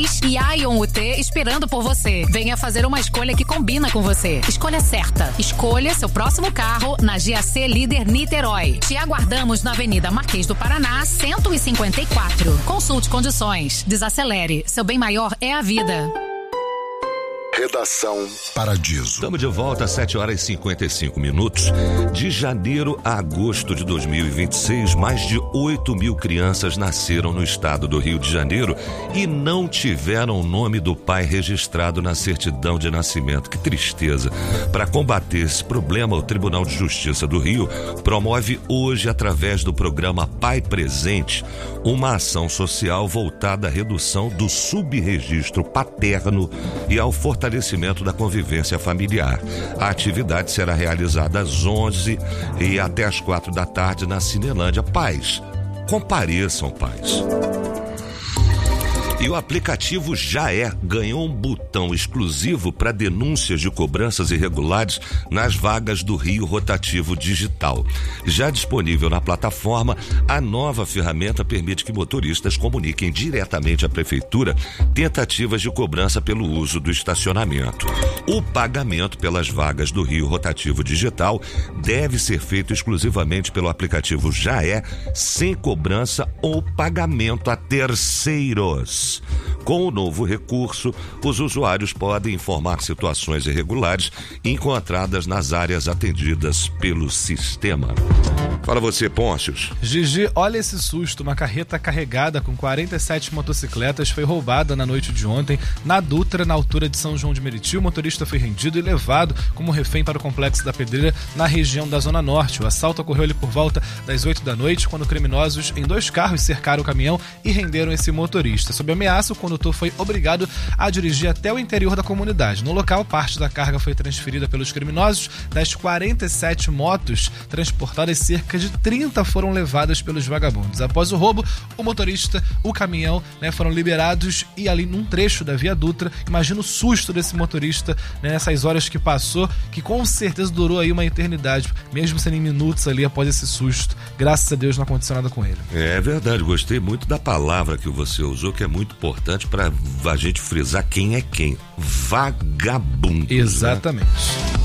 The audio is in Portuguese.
X e Ion UT esperando por você. Venha fazer uma escolha que combina com você. Escolha certa. Escolha seu próximo carro na GAC Líder Niterói. Te aguardamos na Avenida Marquês do Paraná, 154. Consulte condições. Desacelere. Seu bem maior é a vida. Redação Paradiso. Estamos de volta às 7h55. De janeiro a agosto de 2026, mais de 8 mil crianças nasceram no estado do Rio de Janeiro e não tiveram o nome do pai registrado na certidão de nascimento. Que tristeza. Para combater esse problema, o Tribunal de Justiça do Rio promove hoje, através do programa Pai Presente, uma ação social voltada à redução do subregistro paterno e ao fortalecimento da convivência familiar. A atividade será realizada às 11 e até às 4 da tarde na Cinelândia. Pais, compareçam, pais. E o aplicativo JAE ganhou um botão exclusivo para denúncias de cobranças irregulares nas vagas do Rio Rotativo Digital. Já disponível na plataforma, a nova ferramenta permite que motoristas comuniquem diretamente à Prefeitura tentativas de cobrança pelo uso do estacionamento. O pagamento pelas vagas do Rio Rotativo Digital deve ser feito exclusivamente pelo aplicativo JAE, sem cobrança ou pagamento a terceiros. Com o novo recurso, os usuários podem informar situações irregulares encontradas nas áreas atendidas pelo sistema. Fala você, Pôncios. Gigi, olha esse susto. Uma carreta carregada com 47 motocicletas foi roubada na noite de ontem na Dutra, na altura de São João de Meriti. O motorista foi rendido e levado como refém para o Complexo da Pedreira, na região da Zona Norte. O assalto ocorreu ali por volta das 8 da noite, quando criminosos em 2 carros cercaram o caminhão e renderam esse motorista. Sob ameaça, o condutor foi obrigado a dirigir até o interior da comunidade. No local, parte da carga foi transferida pelos criminosos. Das 47 motos transportadas, cerca de 30 foram levadas pelos vagabundos. Após o roubo, o motorista, o caminhão, foram liberados e ali num trecho da Via Dutra, imagina o susto desse motorista, nessas horas que passou, que com certeza durou aí uma eternidade, mesmo sendo em minutos ali após esse susto. Graças a Deus não aconteceu nada com ele. É verdade, gostei muito da palavra que você usou, que é muito importante para a gente frisar quem é quem. Vagabundo. Exatamente. Né?